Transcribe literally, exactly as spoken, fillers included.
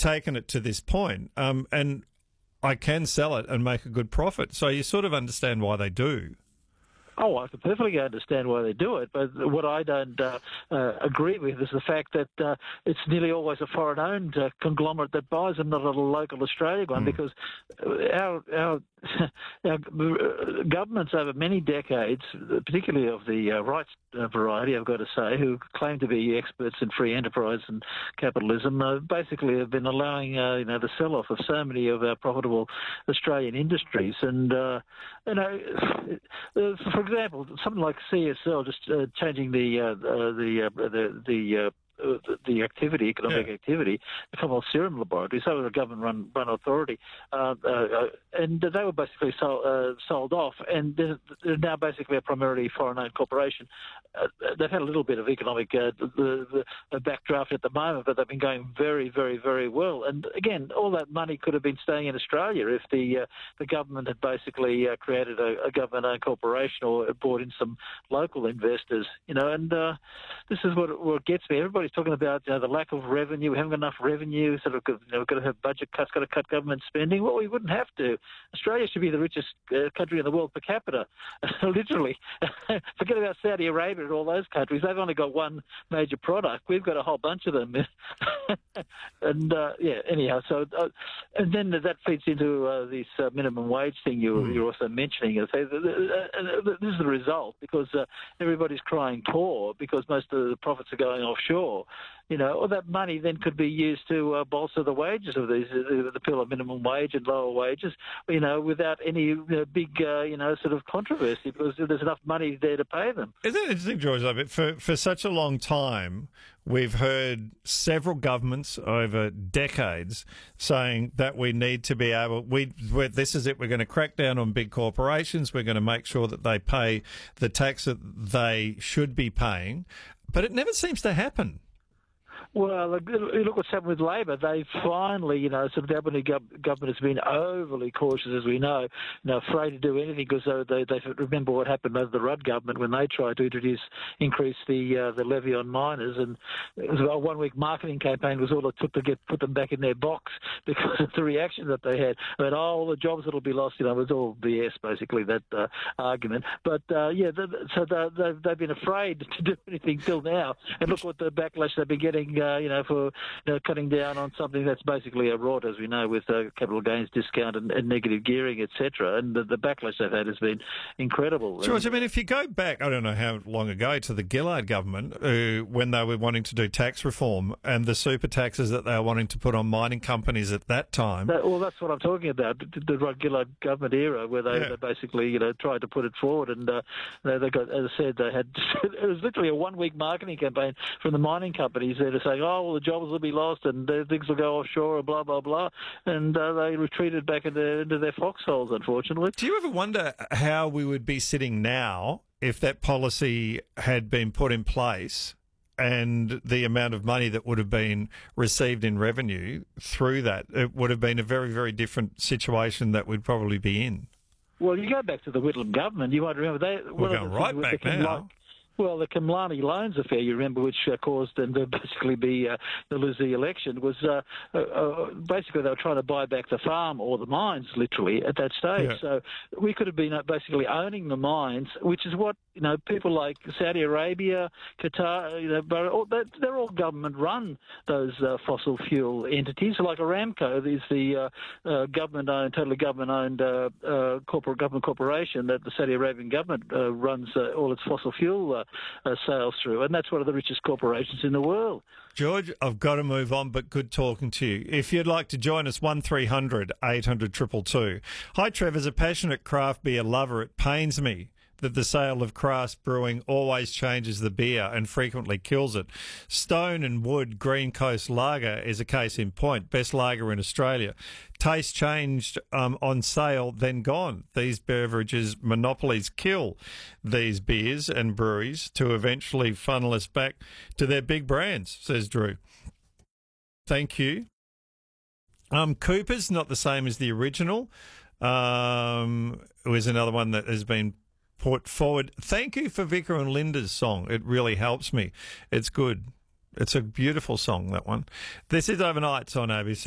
taken it to this point, um, and I can sell it and make a good profit. So you sort of understand why they do. Oh, I can perfectly understand why they do it, but what I don't uh, uh, agree with is the fact that uh, it's nearly always a foreign-owned uh, conglomerate that buys them, not a local Australian one, mm. because our, our, our governments over many decades, particularly of the uh, right variety, I've got to say, who claim to be experts in free enterprise and capitalism, uh, basically have been allowing uh, you know the sell-off of so many of our profitable Australian industries, and uh, you know, for For example, something like C S L, just uh, changing the uh, uh, the uh, the the, uh, the the activity, economic yeah. activity, the Commonwealth Serum Laboratory, so it was a government-run run authority, uh, uh, and they were basically sold, uh, sold off, and they're, they're now basically a primarily foreign-owned corporation. Uh, they've had a little bit of economic uh, the, the, the backdraft at the moment, but they've been going very, very, very well. And again, all that money could have been staying in Australia if the uh, the government had basically uh, created a, a government-owned corporation or brought in some local investors. You know, and uh, this is what, what gets me. Everybody's talking about you know, the lack of revenue. We haven't got enough revenue. Sort of, you know, we've got to have budget cuts. Got to cut government spending. Well, we wouldn't have to. Australia should be the richest uh, country in the world per capita, literally. Forget about Saudi Arabia and all those countries. They've only got one major product. We've got a whole bunch of them. and, uh, yeah, anyhow, so, uh, and then that feeds into uh, this uh, minimum wage thing you, mm. you're also mentioning. Uh, this is the result, because uh, everybody's crying poor because most of the profits are going offshore. You know, all that money then could be used to uh, bolster the wages of these, uh, the pillar minimum wage and lower wages, you know, without any uh, big, uh, you know, sort of controversy, because there's enough money there to pay them. Isn't it interesting, George, though, for, for such a long time, we've heard several governments over decades saying that we need to be able, we, this is it, we're going to crack down on big corporations, we're going to make sure that they pay the tax that they should be paying, but it never seems to happen. Well, look what's happened with Labor. They finally, you know, sort of the Albany government has been overly cautious, as we know, you know, afraid to do anything because they, they remember what happened under the Rudd government when they tried to introduce, increase the uh, the levy on miners, and it was a one-week marketing campaign was all it took to get put them back in their box because of the reaction that they had. I mean, oh, all the jobs that'll be lost, you know, it was all B S basically, that uh, argument. But uh, yeah, so they, they've been afraid to do anything till now, and look what the backlash they've been getting. Uh, you know, for you know, cutting down on something that's basically a rot, as we know, with uh, capital gains discount and, and negative gearing, et cetera. And the, the backlash they've had has been incredible. George, I mean, if you go back, I don't know how long ago, to the Gillard government, uh, when they were wanting to do tax reform and the super taxes that they were wanting to put on mining companies at that time. That, well, that's what I'm talking about, the, the Rudd Gillard government era, where they, yeah. they basically, you know, tried to put it forward. And uh, they, they got, as I said, they had, it was literally a one-week marketing campaign from the mining companies there to say, oh, well, the jobs will be lost and uh, things will go offshore and blah, blah, blah. And uh, they retreated back into, into their foxholes, unfortunately. Do you ever wonder how we would be sitting now if that policy had been put in place and the amount of money that would have been received in revenue through that? It would have been a very, very different situation that we'd probably be in. Well, you go back to the Whitlam government, you might remember they... We're going right back now. Like, well, the Kamlani loans affair, you remember, which uh, caused them to basically be uh, to lose the election, was uh, uh, uh, basically they were trying to buy back the farm or the mines, literally, at that stage. Yeah. So we could have been uh, basically owning the mines, which is what, you know, people like Saudi Arabia, Qatar, you know, but all, they're all government-run, those uh, fossil fuel entities. Like Aramco is the uh, uh, government-owned, totally government-owned uh, uh, corporate government corporation that the Saudi Arabian government uh, runs uh, all its fossil fuel uh, Uh, sales through, and that's one of the richest corporations in the world. George, I've got to move on, but good talking to you. If you'd like to join us, one three hundred eight hundred two two two. Hi, Trev. As a passionate craft beer lover, it pains me that the sale of craft brewing always changes the beer and frequently kills it. Stone and Wood Green Coast Lager is a case in point, best lager in Australia. Taste changed um, on sale, then gone. These beverages monopolies kill these beers and breweries to eventually funnel us back to their big brands, says Drew. Thank you. Um, Cooper's not the same as the original. Um, it was another one that has been put forward. Thank you for Vicar and Linda's song. It really helps me. It's good. It's a beautiful song, that one. This is Overnights on A B C.